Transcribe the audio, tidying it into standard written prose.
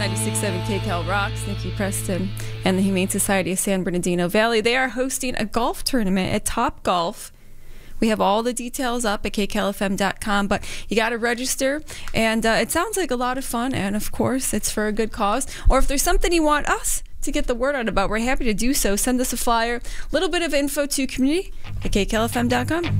96.7 KCAL Rocks, Nikki Preston, and the Humane Society of San Bernardino Valley. They are hosting a golf tournament at Top Golf. We have all the details up at kcalfm.com, but you got to register, and it sounds like a lot of fun, and of course, it's for a good cause. Or if there's something you want us to get the word out about, we're happy to do so. Send us a flyer, a little bit of info to community at kcalfm.com.